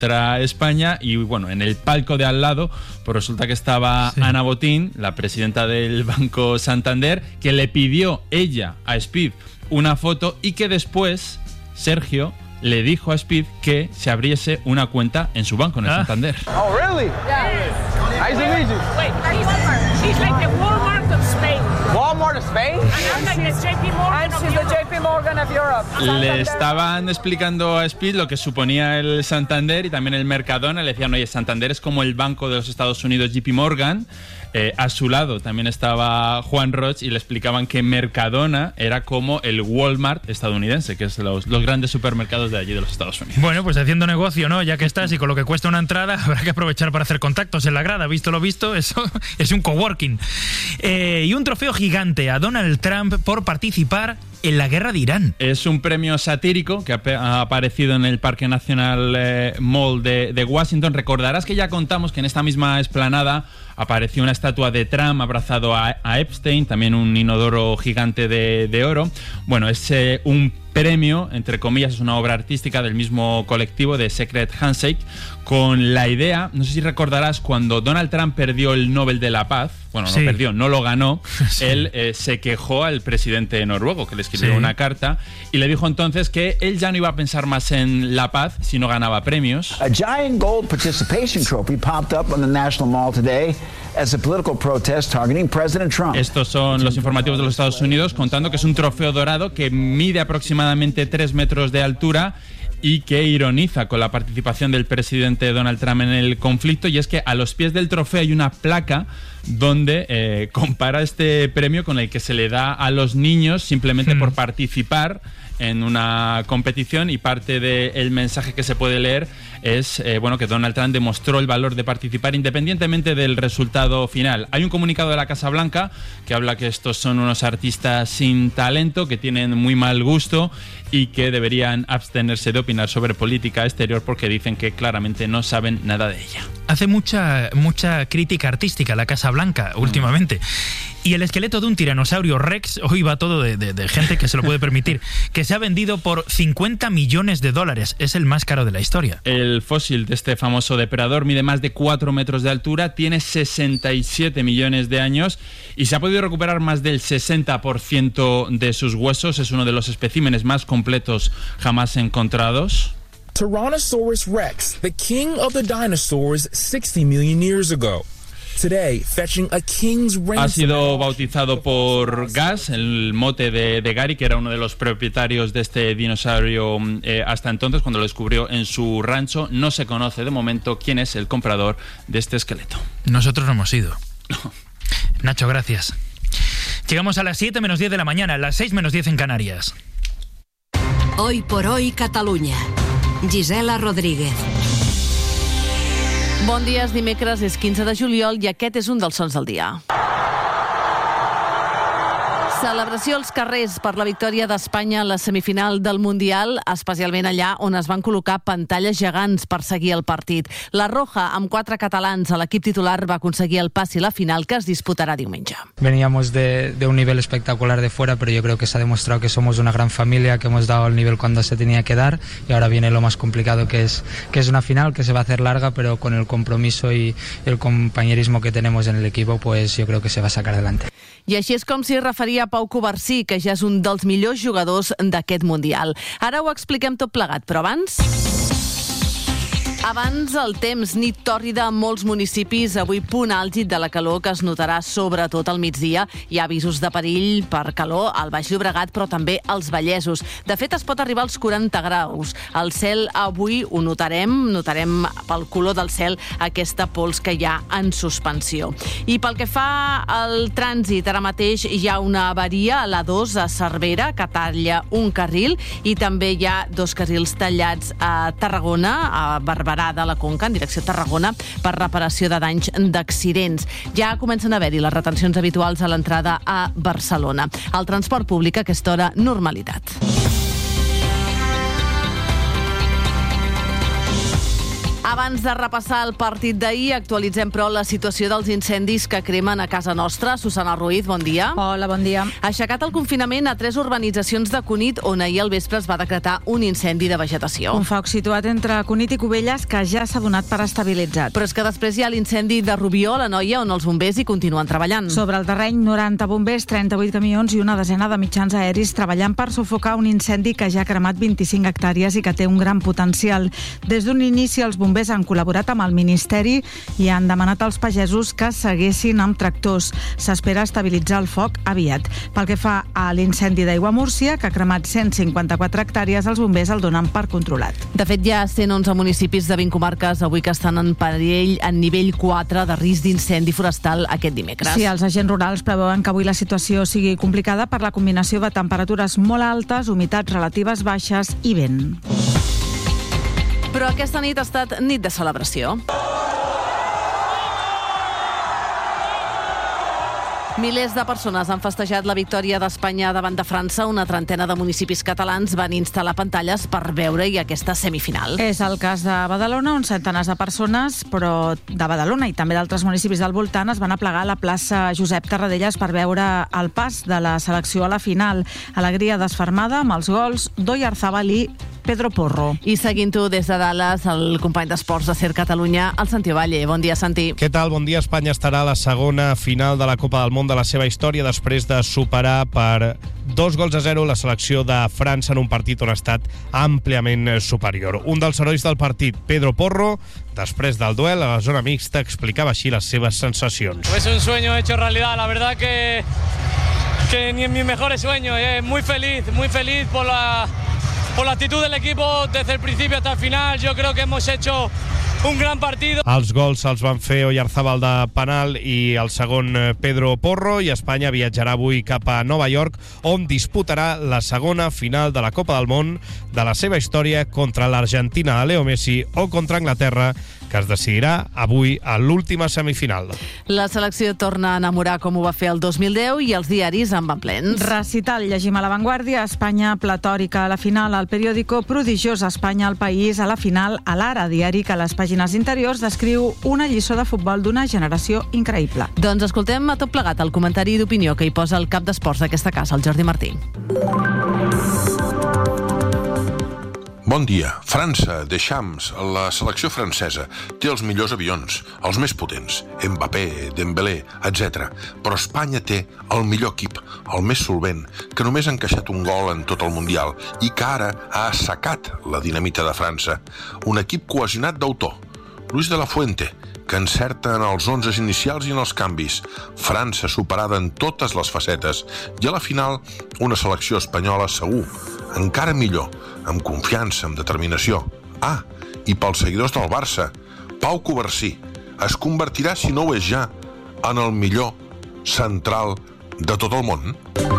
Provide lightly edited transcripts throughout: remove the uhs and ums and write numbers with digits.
contra España y bueno, en el palco de al lado pues resulta que estaba Ana Botín, la presidenta del Banco Santander, que le pidió ella a Speed una foto y que después Sergio le dijo a Speed que se abriese una cuenta en su banco, en el Santander. Oh, really? Yeah. Nice to meet you. Wait, she's like the Walmart of Spain. Walmart of Spain? And I'm like the JP Morgan of Europe. JP Morgan of Europe. Le estaban explicando a Speed lo que suponía el Santander y también el Mercadona. Le decían, oye, Santander es como el banco de los Estados Unidos, JP Morgan. A su lado también estaba Juan Roig y le explicaban que Mercadona era como el Walmart estadounidense, que es los grandes supermercados de allí de los Estados Unidos. Bueno, pues haciendo negocio, ¿no? Ya que estás y con lo que cuesta una entrada, habrá que aprovechar para hacer contactos en la grada. Visto lo visto, eso es un coworking. Y un trofeo gigante a Donald Trump por participar en la guerra de Irán. Es un premio satírico que ha aparecido en el Parque Nacional Mall de Washington. Recordarás que ya contamos que en esta misma explanada apareció una estatua de Trump abrazado a Epstein, también un inodoro gigante de oro. Bueno, es un premio, entre comillas, es una obra artística del mismo colectivo de Secret Handshake, con la idea, no sé si recordarás, cuando Donald Trump perdió el Nobel de la Paz, bueno, no perdió, no lo ganó, él se quejó al presidente noruego, que le escribió una carta, y le dijo entonces que él ya no iba a pensar más en la paz si no ganaba premios. A giant gold participation trophy popped up on the National Mall today as a political protest targeting President Trump. Estos son los informativos de los Estados Unidos contando que es un trofeo dorado que mide aproximadamente 3 metros de altura y que ironiza con la participación del presidente Donald Trump en el conflicto, y es que a los pies del trofeo hay una placa donde compara este premio con el que se le da a los niños simplemente por participar en una competición, y parte del mensaje que se puede leer es bueno, que Donald Trump demostró el valor de participar independientemente del resultado final. Hay un comunicado de la Casa Blanca que habla que estos son unos artistas sin talento, que tienen muy mal gusto y que deberían abstenerse de opinar sobre política exterior porque dicen que claramente no saben nada de ella. Hace mucha crítica artística la Casa Blanca últimamente. Y el esqueleto de un tiranosaurio Rex, hoy va todo de gente que se lo puede permitir, que se ha vendido por $50 millones. Es el más caro de la historia. El fósil de este famoso depredador mide más de 4 metros de altura, tiene 67 millones de años y se ha podido recuperar más del 60% de sus huesos. Es uno de los especímenes más completos jamás encontrados. Tyrannosaurus Rex, the king of the dinosaurs 60 million years ago. Today, fetching a king's ransom. Ha sido bautizado por Gus, el mote de Gary, que era uno de los propietarios de este dinosaurio hasta entonces, cuando lo descubrió en su rancho. No se conoce de momento quién es el comprador de este esqueleto. Nosotros no hemos ido. Nacho, gracias. Llegamos a las 7 menos 10 de la mañana, las 6 menos 10 en Canarias. Hoy por hoy, Catalunya. Gisela Rodríguez. Bon dia, és dimecres, és 15 de juliol i aquest és un dels sons del dia. Celebració als carrers per la victòria d'Espanya a la semifinal del Mundial, especialment allà on es van col·locar pantalles gegants per seguir el partit. La Roja, amb 4 catalans a l'equip titular, va aconseguir el pas i la final, que es disputarà diumenge. Veníamos de un nivel espectacular de fuera, pero yo creo que se ha demostrado que somos una gran familia, que hemos dado el nivel cuando se tenía que dar, y ahora viene lo más complicado, que es una final que se va a hacer larga, pero con el compromiso y el compañerismo que tenemos en el equipo, pues yo creo que se va a sacar adelante. I així és com s'hi referia Pau Covarsí, que ja és un dels millors jugadors d'aquest Mundial. Ara ho expliquem tot plegat, però Abans el temps, nit tòrrida en molts municipis, avui punt àlgid de la calor que es notarà sobretot al migdia. Hi ha avisos de perill per calor al Baix Llobregat, però també als Vallesos. De fet, es pot arribar als 40 graus. El cel avui ho notarem pel color del cel aquesta pols que hi ha en suspensió. I pel que fa al trànsit, ara mateix hi ha una avaria a l'A2 a Cervera, que talla un carril, i també hi ha 2 carrils tallats a Tarragona, a Barberà de la Conca, en direcció a Tarragona, per reparació de danys d'accidents. Ja comencen a haver-hi les retencions habituals a l'entrada a Barcelona. El transport públic a aquesta hora, normalitat. Abans de repassar el partit d'ahir, actualitzem però la situació dels incendis que cremen a casa nostra. Susana Ruiz, bon dia. Hola, bon dia. Aixecat el confinament a 3 urbanitzacions de Cunit, on ahir al vespre es va decretar un incendi de vegetació. Un foc situat entre Cunit i Cubelles que ja s'ha donat per estabilitzat. Però és que després hi ha l'incendi de Rubió, a l'Anoia, on els bombers hi continuen treballant. Sobre el terreny, 90 bombers, 38 camions i una desena de mitjans aeris treballant per sufocar un incendi que ja ha cremat 25 hectàrees i que té un gran potencial. Des d'un inici, els bombers han col·laborat amb el Ministeri i han demanat als pagesos que seguessin amb tractors. S'espera estabilitzar el foc aviat. Pel que fa a l'incendi d'Aigua Múrcia, que ha cremat 154 hectàrees, els bombers el donen per controlat. De fet, hi ha 111 municipis de 20 comarques avui que estan en perill en nivell 4 de risc d'incendi forestal aquest dimecres. Sí, els agents rurals preveuen que avui la situació sigui complicada per la combinació de temperatures molt altes, humitats relatives baixes i vent. Però aquesta nit ha estat nit de celebració. Milers de persones han festejat la victòria d'Espanya davant de França. Una trentena de municipis catalans van instal·lar pantalles per veure-hi aquesta semifinal. És el cas de Badalona, on centenars de persones, però de Badalona i també d'altres municipis del voltant, es van aplegar a la plaça Josep Tarradellas per veure el pas de la selecció a la final. Alegria desfermada amb els gols d'Oyarzabal i Pedro Porro. I seguint-ho des de Dallas, el company d'esports de Ser Catalunya, el Santi Ovalle. Bon dia, Santi. Què tal? Bon dia. Espanya estarà a la segona final de la Copa del Món de la seva història després de superar per 2-0 la selecció de França en un partit on ha estat àmpliament superior. Un dels herois del partit, Pedro Porro, després del duel a la zona mixta, explicava així les seves sensacions. Es un sueño hecho realidad. La verdad que ni en mis mejores sueños. Muy feliz por la actitud del equipo desde el principio hasta el final. Yo creo que hemos hecho un gran partido. Els gols els van fer Oyarzabal de penal i el segon Pedro Porro, i Espanya viatjarà avui cap a Nova York, on disputarà la segona final de la Copa del Món de la seva història contra l'Argentina de Leo Messi o contra Anglaterra, que es decidirà avui a l'última semifinal. La selecció torna a enamorar com ho va fer el 2010 i els diaris en van plens. Recital, llegim a La Vanguardia, Espanya platòrica a la final, al periòdico prodigiós Espanya al País a la final, a l'Ara, diari que a les pàgines interiors descriu una lliçó de futbol d'una generació increïble. Doncs escoltem a tot plegat el comentari d'opinió que hi posa el cap d'esports d'aquesta casa, el Jordi Martí. Bon dia. França, Deschamps, la selecció francesa, té els millors avions, els més potents, Mbappé, Dembélé, etc. Però Espanya té el millor equip, el més solvent, que només ha encaixat un gol en tot el Mundial i que ara ha assecat la dinamita de França. Un equip cohesionat d'autor. Luis de la Fuente, que encerta en els 11 inicials i en els canvis. França superada en totes les facetes i a la final una selecció espanyola segur, encara millor, amb confiança, amb determinació. Ah, i pels seguidors del Barça, Pau Covarsí es convertirà, si no ho és ja, en el millor central de tot el món.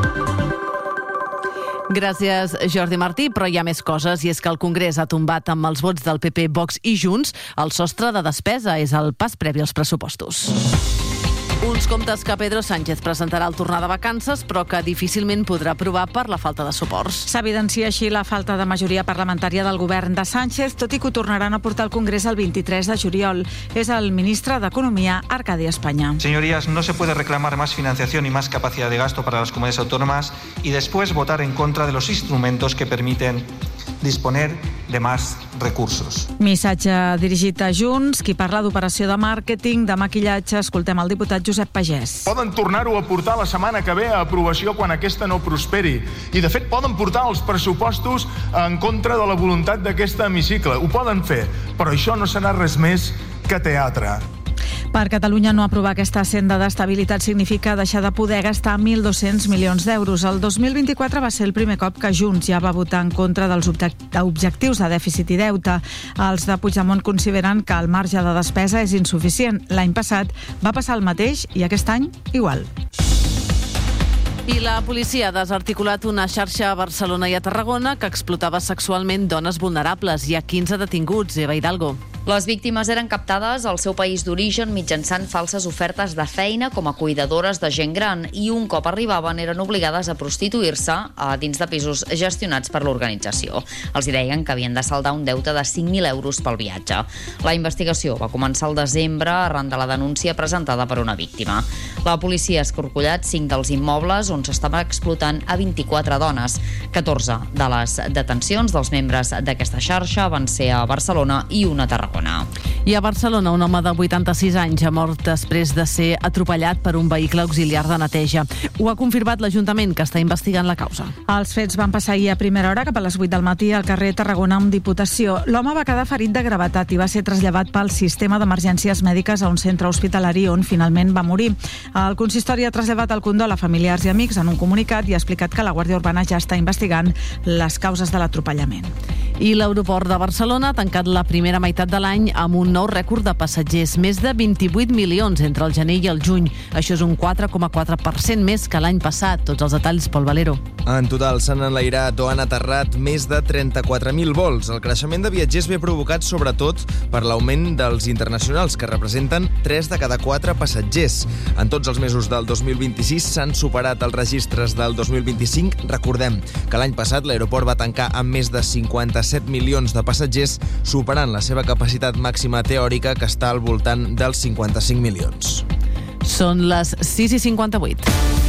Gràcies, Jordi Martí, però hi ha més coses, i és que el Congrés ha tombat amb els vots del PP, Vox i Junts el sostre de despesa. És el pas previ als pressupostos. Uns comptes que Pedro Sánchez presentarà al tornar de vacances, però que difícilment podrà aprovar per la falta de suports. S'evidencia així la falta de majoria parlamentària del govern de Sánchez, tot i que ho tornaran a portar al Congrés el 23 de juliol. És el ministre d'Economia, Arcadi España. Señorías, no se puede reclamar más financiación y más capacidad de gasto para las comunidades autónomas y después votar en contra de los instrumentos que permiten disponer de más recursos. Missatge dirigit a Junts, qui parla d'operació de màrqueting, de maquillatge. Escoltem el diputat Josep Pagès. Poden tornar-ho a portar la setmana que ve a aprovació quan aquesta no prosperi. I, de fet, poden portar els pressupostos en contra de la voluntat d'aquest hemicicle. Ho poden fer, però això no serà res més que teatre. Per Catalunya, no aprovar aquesta senda d'estabilitat significa deixar de poder gastar 1.200 milions d'euros. El 2024 va ser el primer cop que Junts ja va votar en contra dels objectius de dèficit i deute. Els de Puigdemont consideren que el marge de despesa és insuficient. L'any passat va passar el mateix i aquest any igual. I la policia ha desarticulat una xarxa a Barcelona i a Tarragona que explotava sexualment dones vulnerables. Hi ha 15 detinguts. Eva Hidalgo. Les víctimes eren captades al seu país d'origen mitjançant falses ofertes de feina com a cuidadores de gent gran i un cop arribaven eren obligades a prostituir-se dins de pisos gestionats per l'organització. Els deien que havien de saldar un deute de 5.000 euros pel viatge. La investigació va començar al desembre arran de la denúncia presentada per una víctima. La policia ha escorcollat 5 dels immobles on s'estava explotant a 24 dones. 14 de les detencions dels membres d'aquesta xarxa van ser a Barcelona i una a Tarragona. I a Barcelona, un home de 86 anys ha mort després de ser atropellat per un vehicle auxiliar de neteja. Ho ha confirmat l'Ajuntament, que està investigant la causa. Els fets van passar ahir a primera hora, cap a les 8 del matí, al carrer Tarragona amb Diputació. L'home va quedar ferit de gravetat i va ser traslladat pel sistema d'emergències mèdiques a un centre hospitalari on finalment va morir. El consistori ha traslladat el condol a familiars i amics en un comunicat i ha explicat que la Guàrdia Urbana ja està investigant les causes de l'atropellament. I l'aeroport de Barcelona ha tancat la primera meitat de l'any amb un nou rècord de passatgers, més de 28 milions entre el gener i el juny. Això és un 4,4% més que l'any passat. Tots els detalls, Pol Valero. En total s'han enlairat o han aterrat més de 34.000 vols. El creixement de viatgers ve provocat sobretot per l'augment dels internacionals, que representen 3 de cada 4 passatgers. En tots els mesos del 2026 s'han superat els registres del 2025. Recordem que l'any passat l'aeroport va tancar amb més de 57 milions de passatgers, superant la seva capacitat màxima teòrica, que està al voltant dels 55 milions. Són les 6:58.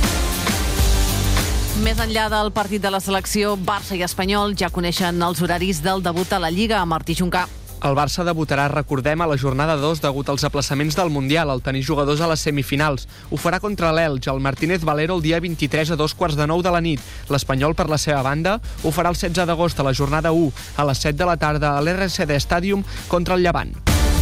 Més enllà del partit de la selecció, Barça i Espanyol ja coneixen els horaris del debut a la Lliga. Martí Juncà. El Barça debutarà, recordem, a la jornada 2 degut als aplaçaments del Mundial, al tenir jugadors a les semifinals. Ho farà contra l'Elx, el Martínez Valero, el dia 23 a 9:15 de la nit. L'Espanyol, per la seva banda, ho farà el 16 d'agost a la jornada 1, a les 7 de la tarda a l'RCD Stadium contra el Llevant.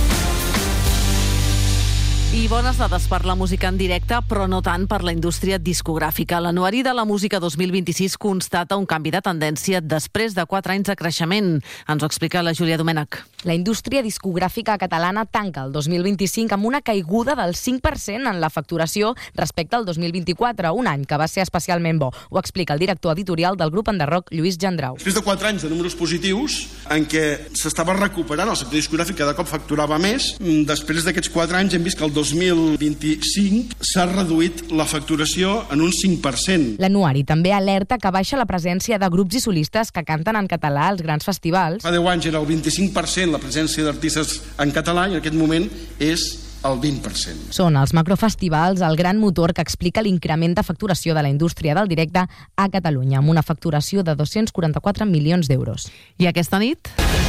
I bones dades per la música en directe, però no tant per la indústria discogràfica. L'Anuari de la Música 2026 constata un canvi de tendència després de 4 anys de creixement. Ens ho explica la Júlia Domènech. La indústria discogràfica catalana tanca el 2025 amb una caiguda del 5% en la facturació respecte al 2024, un any que va ser especialment bo. Ho explica el director editorial del grup enderroc, Lluís Gendrau. Després de 4 anys de números positius, en què s'estava recuperant el sector discogràfic, cada cop facturava més, després d'aquests 4 anys hem vist que el 2025 s'ha reduït la facturació en un 5%. L'Anuari també alerta que baixa la presència de grups i solistes que canten en català als grans festivals. Fa 10 anys era el 25% la presència d'artistes en català i en aquest moment és el 20%. Són els macrofestivals el gran motor que explica l'increment de facturació de la indústria del directe a Catalunya, amb una facturació de 244 milions d'euros. I aquesta nit?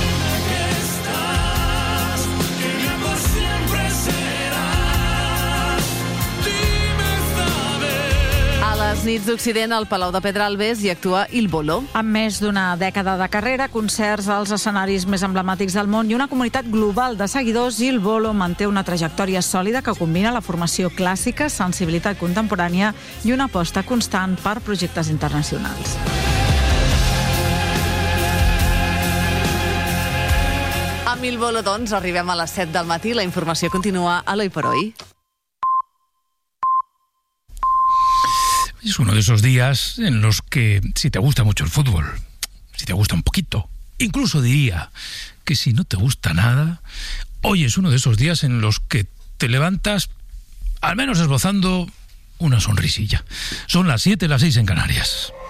A les nits d'Occident, al Palau de Pedralbes, hi actua Il Bolo. Amb més d'una dècada de carrera, concerts als escenaris més emblemàtics del món i una comunitat global de seguidors, Il Bolo manté una trajectòria sòlida que combina la formació clàssica, sensibilitat contemporània i una aposta constant per projectes internacionals. Amb Il Bolo, doncs, arribem a les 7 del matí. La informació continua a l'Hoy por Hoy. Es uno de esos días en los que, si te gusta mucho el fútbol, si te gusta un poquito, incluso diría que si no te gusta nada, hoy es uno de esos días en los que te levantas al menos esbozando una sonrisilla. Son las 7, las 6 en Canarias.